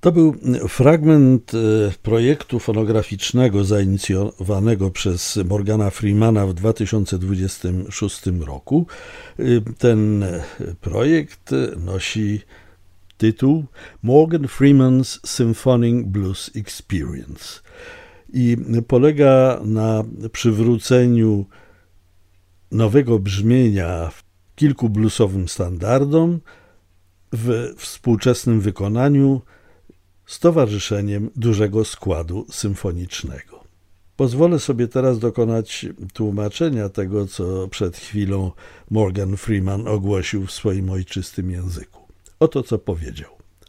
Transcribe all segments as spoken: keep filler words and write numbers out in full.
To był fragment projektu fonograficznego zainicjowanego przez Morgana Freemana w dwa tysiące dwudziestym szóstym roku. Ten projekt nosi tytuł Morgan Freeman's Symphonic Blues Experience i polega na przywróceniu nowego brzmienia kilku bluesowym standardom w współczesnym wykonaniu z towarzyszeniem dużego składu symfonicznego. Pozwolę sobie teraz dokonać tłumaczenia tego, co przed chwilą Morgan Freeman ogłosił w swoim ojczystym języku. Oto co powiedział.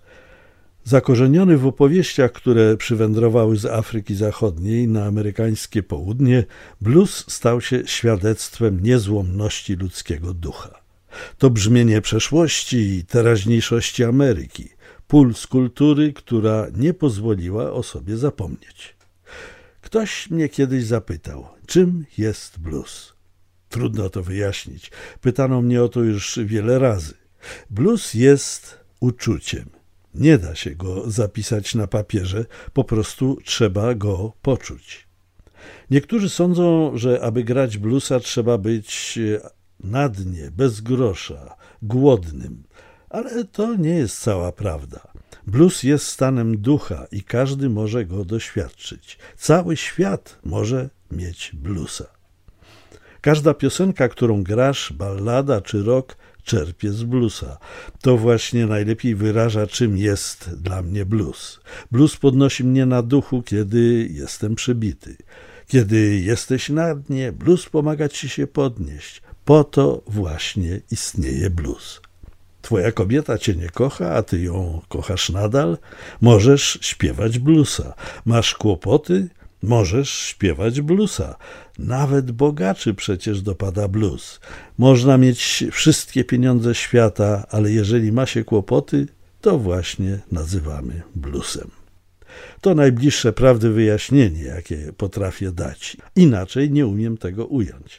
Zakorzeniony w opowieściach, które przywędrowały z Afryki Zachodniej na amerykańskie południe, blues stał się świadectwem niezłomności ludzkiego ducha. To brzmienie przeszłości i teraźniejszości Ameryki, puls kultury, która nie pozwoliła o sobie zapomnieć. Ktoś mnie kiedyś zapytał, czym jest blues? Trudno to wyjaśnić. Pytano mnie o to już wiele razy. Blues jest uczuciem. Nie da się go zapisać na papierze, po prostu trzeba go poczuć. Niektórzy sądzą, że aby grać bluesa trzeba być na dnie, bez grosza, głodnym. Ale to nie jest cała prawda. Blues jest stanem ducha i każdy może go doświadczyć. Cały świat może mieć bluesa. Każda piosenka, którą grasz, ballada czy rock, czerpie z bluesa. To właśnie najlepiej wyraża, czym jest dla mnie blues. Blues podnosi mnie na duchu, kiedy jestem przybity. Kiedy jesteś na dnie, blues pomaga ci się podnieść. Po to właśnie istnieje blues. Twoja kobieta cię nie kocha, a ty ją kochasz nadal? Możesz śpiewać bluesa. Masz kłopoty? Możesz śpiewać bluesa. Nawet bogaczy przecież dopada blues. Można mieć wszystkie pieniądze świata, ale jeżeli ma się kłopoty, to właśnie nazywamy bluesem. To najbliższe prawdy wyjaśnienie, jakie potrafię dać. Inaczej nie umiem tego ująć.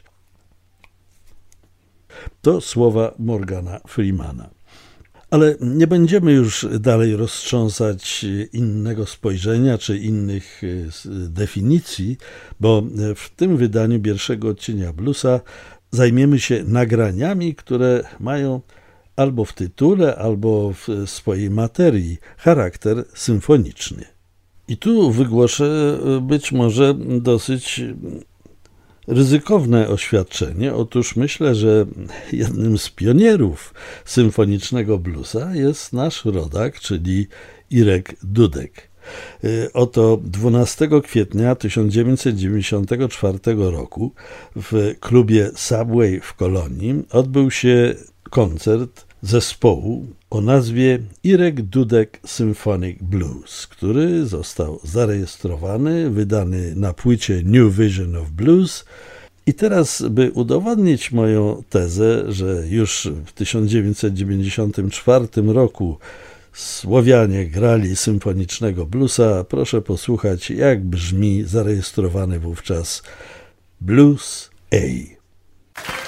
To słowa Morgana Freemana. Ale nie będziemy już dalej roztrząsać innego spojrzenia czy innych definicji, bo w tym wydaniu pierwszego odcienia bluesa zajmiemy się nagraniami, które mają albo w tytule, albo w swojej materii charakter symfoniczny. I tu wygłoszę być może dosyć ryzykowne oświadczenie. Otóż myślę, że jednym z pionierów symfonicznego bluesa jest nasz rodak, czyli Irek Dudek. Oto dwunastego kwietnia tysiąc dziewięćset dziewięćdziesiątego czwartego roku w klubie Subway w Kolonii odbył się koncert zespołu o nazwie Irek Dudek Symphonic Blues, który został zarejestrowany, wydany na płycie New Vision of Blues. I teraz, by udowodnić moją tezę, że już w tysiąc dziewięćset dziewięćdziesiątym czwartym roku Słowianie grali symfonicznego bluesa, proszę posłuchać, jak brzmi zarejestrowany wówczas Blues A.